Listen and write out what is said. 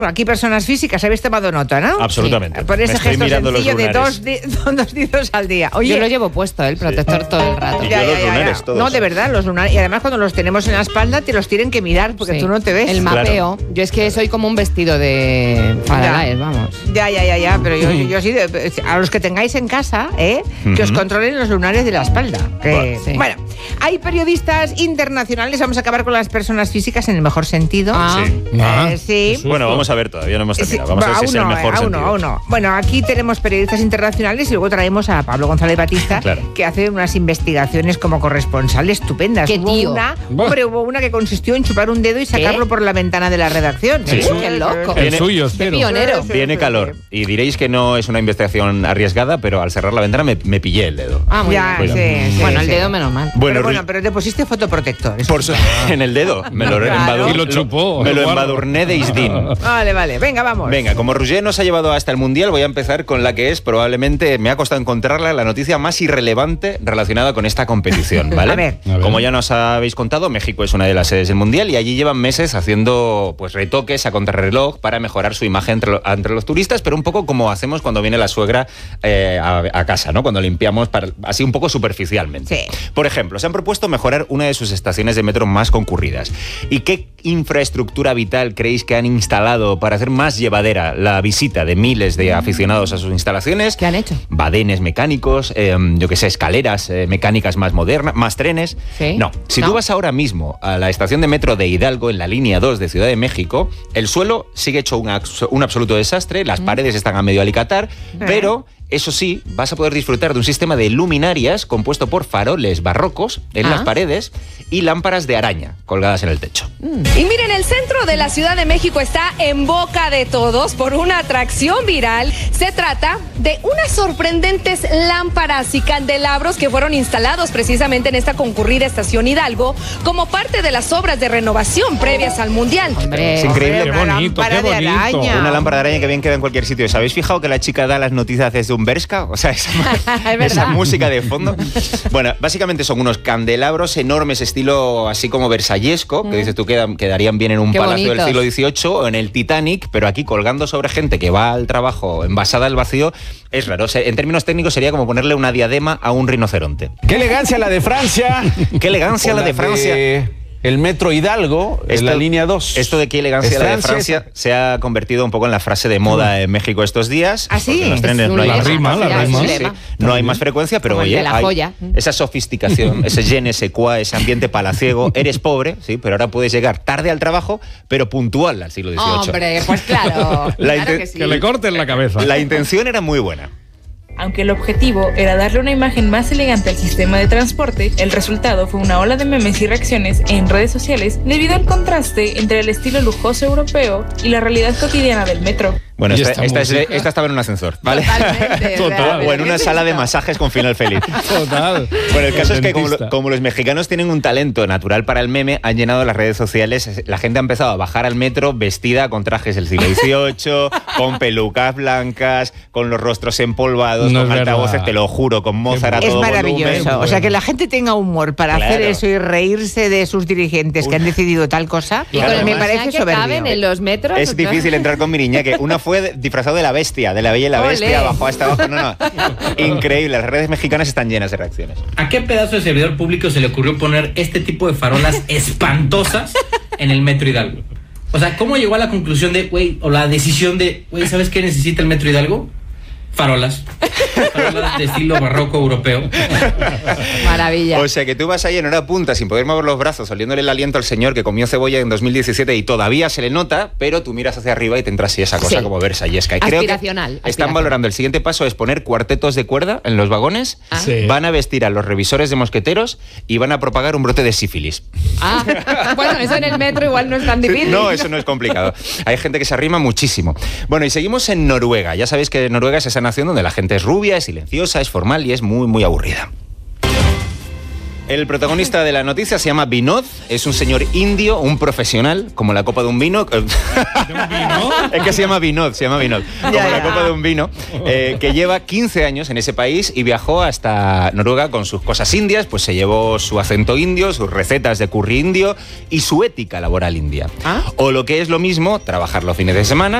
Aquí personas físicas, habéis tomado nota, ¿no? Absolutamente. Sí. Por ese gesto sencillo de dos dedos al día. Oye, yo lo llevo puesto, el protector todo el rato. Y yo los lunares todos. No, de verdad, los lunares. Y además cuando los tenemos en la espalda te los tienen que mirar porque tú no te ves. El mapeo. Claro. Yo es que soy como un vestido de Faraday, vamos. Ya. Pero yo sí, a los que tengáis en casa, que os controlen los lunares de la espalda. Bueno, hay periodistas internacionales. Vamos a acabar con las personas físicas en el mejor sentido. Sí. Bueno, vamos a ver, todavía no hemos terminado. Vamos a ver si es el mejor sentido. Bueno, aquí tenemos periodistas internacionales y luego traemos a Pablo González Batista, que hace unas investigaciones como corresponsal estupendas. ¡Qué tío! Hubo una que consistió en chupar un dedo y sacarlo por la ventana de la redacción. Sí. ¡Qué loco! El suyo, ¡Qué pionero! Viene calor. Y diréis que no es una investigación arriesgada, pero al cerrar la ventana me pillé el dedo. Muy bien. Bueno, el dedo menos mal. Pero te pusiste fotoprotector. En el dedo. Me lo Y lo chupó. Me lo embadurné de Isdin. Vale. Venga, vamos. Venga, como Roger nos ha llevado hasta el Mundial, voy a empezar con la que es probablemente, me ha costado encontrarla, la noticia más irrelevante relacionada con esta competición, ¿vale? A ver. Como ya nos habéis contado, México es una de las sedes del Mundial y allí llevan meses haciendo pues retoques a contrarreloj para mejorar su imagen entre los turistas, pero un poco como hacemos cuando viene la suegra a casa, ¿no? Cuando limpiamos así un poco superficialmente. Sí. Por ejemplo, se han propuesto mejorar una de sus estaciones de metro más concurridas. ¿Y qué infraestructura vital creéis que han instalado para hacer más llevadera la visita de miles de aficionados a sus instalaciones? ¿Qué han hecho? Badenes mecánicos, escaleras mecánicas más modernas, más trenes. ¿Sí? No, si tú vas ahora mismo a la estación de metro de Hidalgo, en la línea 2 de Ciudad de México, el suelo sigue hecho un absoluto desastre, las paredes están a medio alicatar, pero eso sí, vas a poder disfrutar de un sistema de luminarias compuesto por faroles barrocos en las paredes y lámparas de araña colgadas en el techo. Y miren, el centro de la Ciudad de México está en boca de todos por una atracción viral. Se trata de unas sorprendentes lámparas y candelabros que fueron instalados precisamente en esta concurrida estación Hidalgo como parte de las obras de renovación previas al Mundial. Es increíble. Qué bonito. Una lámpara de araña que bien queda en cualquier sitio. ¿Os habéis fijado que la chica da las noticias desde un Bershka? O sea, esa música de fondo. Bueno, básicamente son unos candelabros enormes, estilo así como versallesco, que dices tú quedarían bien en un palacio del siglo XVIII o en el Titanic, pero aquí colgando sobre gente que va al trabajo envasada al vacío, es raro. O sea, en términos técnicos sería como ponerle una diadema a un rinoceronte. ¡Qué elegancia la de Francia! ¡Qué elegancia la de Francia! El metro Hidalgo, la línea 2. Esto de qué elegancia la de Francia se ha convertido un poco en la frase de moda en México estos días. ¿Ah, sí? En los trenes no hay la rima. No hay más frecuencia, pero como oye, hay esa sofisticación, ese je ne sais quoi, ese ambiente palaciego. Eres pobre, sí, pero ahora puedes llegar tarde al trabajo, pero puntual al siglo XVIII. Hombre, pues claro. Claro que sí. Que le corten la cabeza. La intención era muy buena. Aunque el objetivo era darle una imagen más elegante al sistema de transporte, el resultado fue una ola de memes y reacciones en redes sociales debido al contraste entre el estilo lujoso europeo y la realidad cotidiana del metro. Bueno, esta estaba en un ascensor, ¿vale? Total. O en una sala de masajes con final feliz. Total. Bueno, el caso es que como los mexicanos tienen un talento natural para el meme, han llenado las redes sociales. La gente ha empezado a bajar al metro vestida con trajes del siglo XVIII, con pelucas blancas, con los rostros empolvados, con altavoces, te lo juro, con Mozart a todo volumen. Es maravilloso. O sea, que la gente tenga humor para hacer eso y reírse de sus dirigentes que han decidido tal cosa, me parece soberbio. ¿Caben en los metros? Es difícil entrar con mi niña, que una fue disfrazado de la bestia, de la Bella y la Bestia, bajó hasta abajo. No. Increíble, las redes mexicanas están llenas de reacciones. ¿A qué pedazo de servidor público se le ocurrió poner este tipo de farolas espantosas en el metro Hidalgo? O sea, ¿cómo llegó a la conclusión o la decisión de, ¿sabes qué necesita el metro Hidalgo? Farolas de estilo barroco europeo. Maravilla. O sea que tú vas ahí en hora punta sin poder mover los brazos, oliéndole el aliento al señor que comió cebolla en 2017 y todavía se le nota, pero tú miras hacia arriba y te entra así esa cosa como versallesca. Y creo que están valorando el siguiente paso es poner cuartetos de cuerda en los vagones, van a vestir a los revisores de mosqueteros y van a propagar un brote de sífilis. Bueno, eso en el metro igual no es tan difícil. No, eso no es complicado. Hay gente que se arrima muchísimo. Bueno, y seguimos en Noruega. Ya sabéis que Noruega es esa nación donde la gente es rubia, es silenciosa, es formal y es muy, muy aburrida. El protagonista de la noticia se llama Vinod, es un señor indio, un profesional, como la copa de un vino. Es que se llama Vinod, como la copa de un vino, que lleva 15 años en ese país y viajó hasta Noruega con sus cosas indias, pues se llevó su acento indio, sus recetas de curry indio y su ética laboral india. O lo que es lo mismo, trabajar los fines de semana